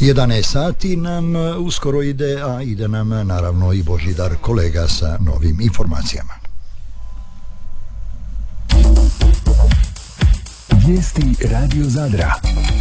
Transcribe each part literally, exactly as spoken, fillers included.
jedanaest sati nam uskoro ide, a ide nam naravno i Božidar, kolega sa novim informacijama. Vijesti Radio Zadra.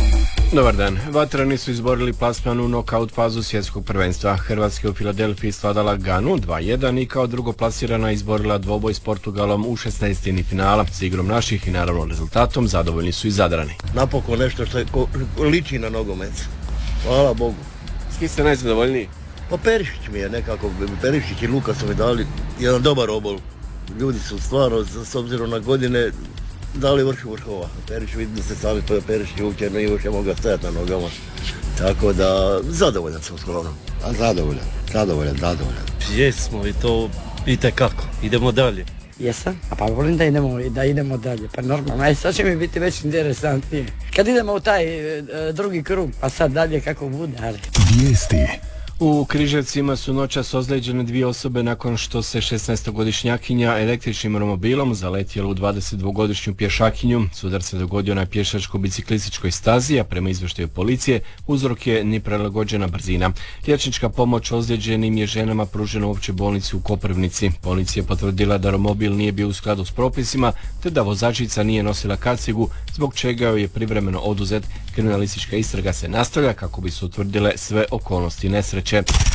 Dobar dan. Vatrani su izborili plasman u nokaut fazu svjetskog prvenstva. Hrvatska u Filadelfiji svladala Ganu dva jedan i kao drugo plasirana izborila dvoboj s Portugalom u šesnaestini finala. S igrom naših i naravno rezultatom zadovoljni su i Zadrani. Napokon nešto što je ko, liči na nogomet. Hvala Bogu. S kim ste najzadovoljniji? Pa Perišić mi je nekako, Perišić i Luka su mi dali jedan dobar obol. Ljudi su stvarno, s obzirom na godine, dali vrhu vrhova. Perišić, vidim se sami, to je Perišić uopće ne još je mogao stajati na nogama. Tako da, zadovoljan sam skoro. A zadovoljan, zadovoljan, zadovoljan. Jesmo i to itekako, idemo dalje. Jesam, a pa volim da idemo, da idemo dalje, pa normalno, aj sad će mi biti već interesantnije. Kad idemo u taj e, drugi krug, pa sad dalje kako bude, ali... Vijesti. U Križevcima su noćas ozlijeđene dvije osobe nakon što se šesnaestogodišnjakinja električnim romobilom zaletjela u dvadesetdvogodišnju pješakinju. Sudar se dogodio na pješačko-biciklističkoj stazi, a prema izvještaju policije uzrok je neprilagođena brzina. Liječnička pomoć ozlijeđenim je ženama pružena u općoj bolnici u Koprivnici. Policija je potvrdila da romobil nije bio u skladu s propisima, te da vozačica nije nosila kacigu, zbog čega joj je privremeno oduzet. Kriminalistička istraga se nastavlja kako bi se utvrdile sve okolnosti nesreće.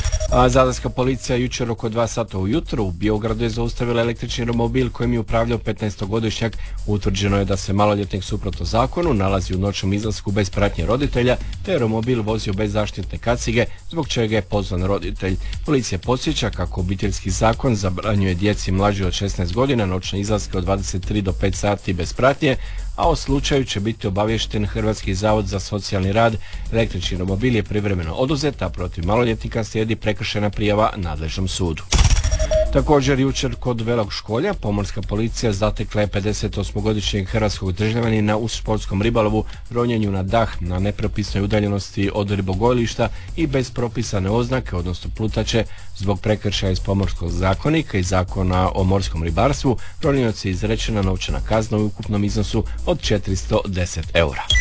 A zadarska policija jučer oko dva sata ujutro u Biogradu je zaustavila električni romobil kojim je upravljao petnaestogodišnjak. Utvrđeno je da se maloljetnik suprotno zakonu nalazi u noćnom izlasku bez pratnje roditelja, te je romobil vozio bez zaštitne kacige, zbog čega je pozvan roditelj. Policija podsjeća kako obiteljski zakon zabranjuje djeci mlađi od šesnaest godina noćne izlaske od dvadeset tri do pet sati bez pratnje, a o slučaju će biti obaviješten Hrvatski zavod za socijalni rad. Električni romobil je privremeno oduzet, a protiv maloljetnika slijedi prekršajna prijava nadležnom sudu. Također jučer kod Velog Školja pomorska policija zatekla je pedesetosmogodišnjeg hrvatskog državljanina u sportskom ribolovu, ronjenju na dah na nepropisnoj udaljenosti od ribogojilišta i bez propisane oznake, odnosno plutače. Zbog prekršaja iz Pomorskog zakonika i Zakona o morskom ribarstvu ronioci je izrečena novčana kazna u ukupnom iznosu od četiristo deset eura.